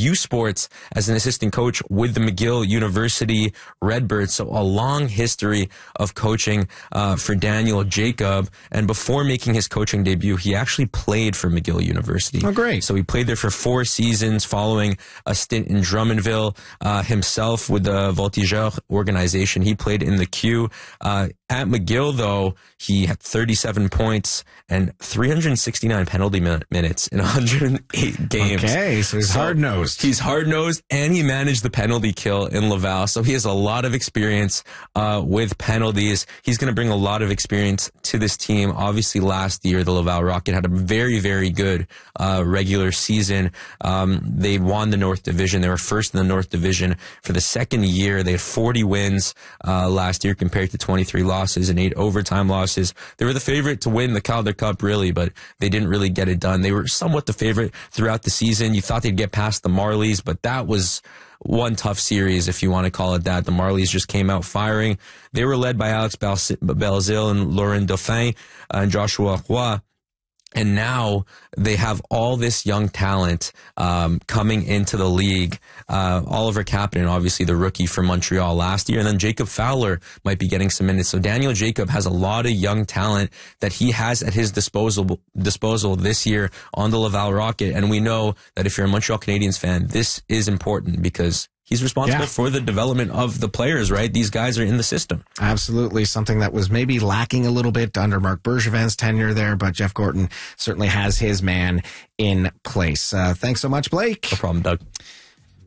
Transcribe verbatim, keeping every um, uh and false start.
U Sports as an assistant coach with the McGill University Redbirds. So a long history of coaching uh, for Daniel Jacob. And before making his coaching debut, he actually played for McGill University. Oh, great. So he played there for four seasons following a stint in Drummondville uh, himself with the Voltigeur organization. He played in the Q. Uh, at McGill, though, he had thirty-seven points and three hundred sixty-nine penalty min- minutes in one hundred eight games. Okay, so he's so hard-nosed. He's hard-nosed, and he managed the penalty kill in Laval. So he has a lot of experience uh, with penalties. He's going to bring a lot of experience to this team. Obviously, last year, the Laval Rocket had a very, very good uh, regular season. Um, they won the North Division. They were first in the North Division for the second year. They had forty wins uh, last year compared to twenty-three losses and eight overtime losses. They were the favorite to win the Calder Cup, really, but they didn't really get it done. They were somewhat the favorite throughout the season. You thought they'd get past the Marlies, but that was one tough series, if you want to call it that. The Marlies just came out firing. They were led by Alex Belzil and Lauren Dauphin uh, and Joshua Roy. And now they have all this young talent um, coming into the league. Uh, Oliver Kapanen, obviously the rookie from Montreal last year, and then Jacob Fowler might be getting some minutes. So Daniel Jacob has a lot of young talent that he has at his disposal disposal this year on the Laval Rocket. And we know that if you're a Montreal Canadiens fan, this is important because he's responsible yeah. for the development of the players, right? These guys are in the system. Absolutely. Something that was maybe lacking a little bit under Marc Bergevin's tenure there, but Jeff Gorton certainly has his man in place. Uh, thanks so much, Blake. No problem, Doug.